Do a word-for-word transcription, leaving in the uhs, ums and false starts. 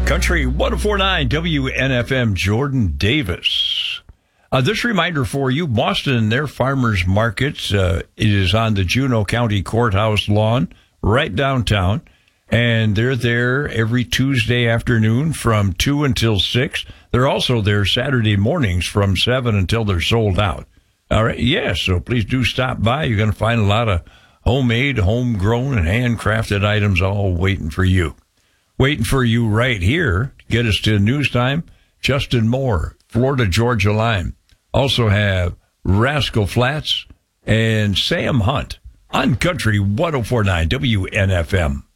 Country one oh four point nine W N F M, Jordan Davis. Uh, this reminder for you, Boston, their farmers market uh, is on the Juneau County Courthouse lawn, right downtown. And they're there every Tuesday afternoon from two until six. They're also there Saturday mornings from seven until they're sold out. All right. Yes. Yeah, so please do stop by. You're going to find a lot of homemade, homegrown, and handcrafted items all waiting for you. Waiting for you right here. Get us to news time. Justin Moore, Florida Georgia Line. Also have Rascal Flats and Sam Hunt on Country one oh four point nine W N F M.